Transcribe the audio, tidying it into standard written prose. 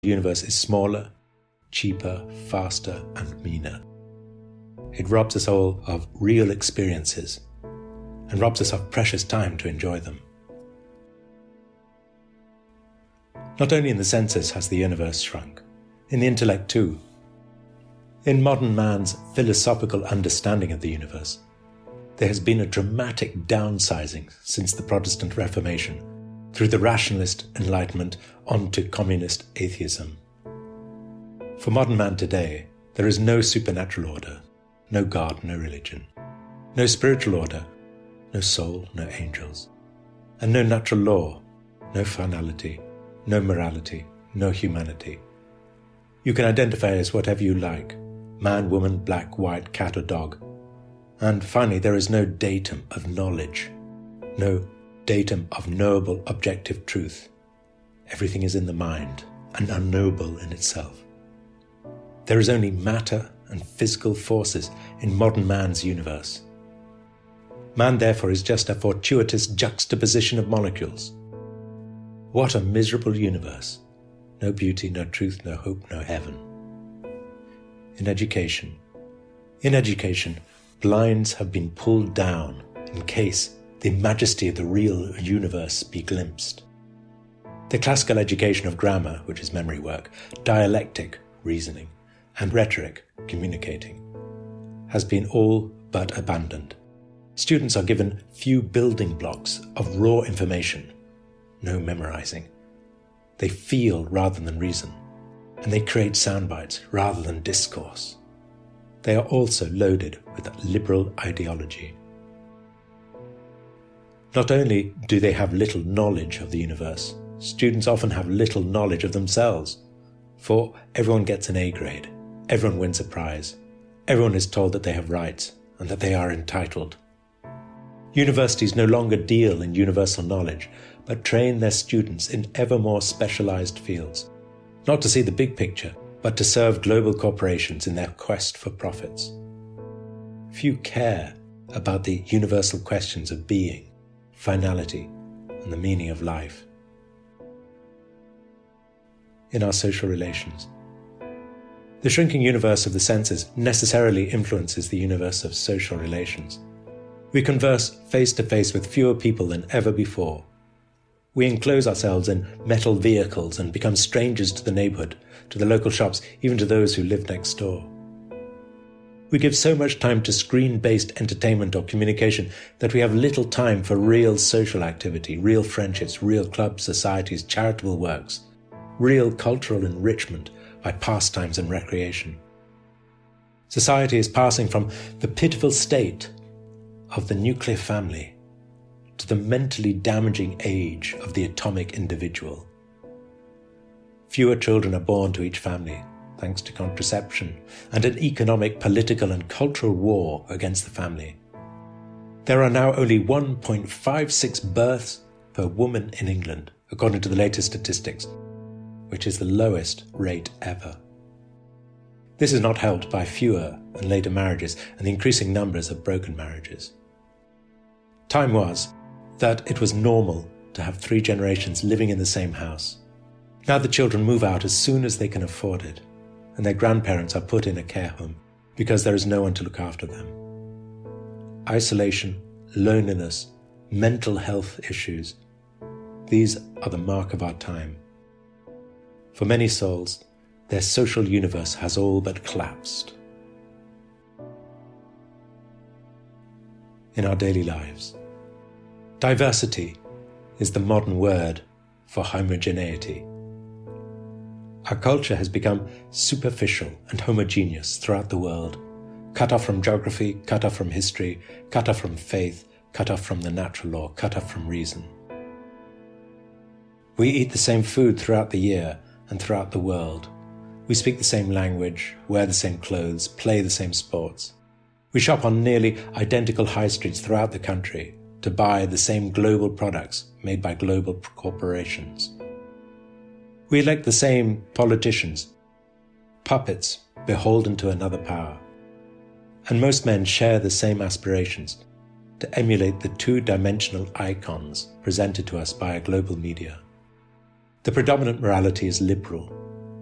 universe is smaller, cheaper, faster, and meaner. It robs us all of real experiences and robs us of precious time to enjoy them. Not only in the senses has the universe shrunk, in the intellect too. In modern man's philosophical understanding of the universe, there has been a dramatic downsizing since the Protestant Reformation, through the rationalist Enlightenment onto communist atheism. For modern man today, there is no supernatural order, no God, no religion, no spiritual order, no soul, no angels, and no natural law, no finality, no morality, no humanity. You can identify as whatever you like, man, woman, black, white, cat or dog. And finally, there is no datum of knowledge, no datum of knowable objective truth. Everything is in the mind and unknowable in itself. There is only matter and physical forces in modern man's universe. Man, therefore, is just a fortuitous juxtaposition of molecules. What a miserable universe. No beauty, no truth, no hope, no heaven. In education, blinds have been pulled down in case the majesty of the real universe be glimpsed. The classical education of grammar, which is memory work, dialectic, reasoning, and rhetoric, communicating, has been all but abandoned. Students are given few building blocks of raw information, no memorizing. They feel rather than reason, and they create sound bites rather than discourse. They are also loaded with liberal ideology. Not only do they have little knowledge of the universe, students often have little knowledge of themselves. For everyone gets an A grade, everyone wins a prize, everyone is told that they have rights and that they are entitled. Universities no longer deal in universal knowledge, but train their students in ever more specialized fields, not to see the big picture, but to serve global corporations in their quest for profits. Few care about the universal questions of being, finality, and the meaning of life. In our social relations, the shrinking universe of the senses necessarily influences the universe of social relations. We converse face to face with fewer people than ever before. We enclose ourselves in metal vehicles and become strangers to the neighborhood, to the local shops, even to those who live next door. We give so much time to screen-based entertainment or communication that we have little time for real social activity, real friendships, real clubs, societies, charitable works, real cultural enrichment by pastimes and recreation. Society is passing from the pitiful state of the nuclear family to the mentally damaging age of the atomic individual. Fewer children are born to each family, thanks to contraception and an economic, political and cultural war against the family. There are now only 1.56 births per woman in England, according to the latest statistics, which is the lowest rate ever. This is not helped by fewer and later marriages and the increasing numbers of broken marriages. Time was that it was normal to have 3 generations living in the same house. Now the children move out as soon as they can afford it, and their grandparents are put in a care home because there is no one to look after them. Isolation, loneliness, mental health issues, these are the mark of our time. For many souls, their social universe has all but collapsed. In our daily lives, diversity is the modern word for homogeneity. Our culture has become superficial and homogeneous throughout the world, cut off from geography, cut off from history, cut off from faith, cut off from the natural law, cut off from reason. We eat the same food throughout the year and throughout the world. We speak the same language, wear the same clothes, play the same sports. We shop on nearly identical high streets throughout the country to buy the same global products made by global corporations. We elect the same politicians, puppets beholden to another power. And most men share the same aspirations to emulate the 2-dimensional icons presented to us by our global media. The predominant morality is liberal,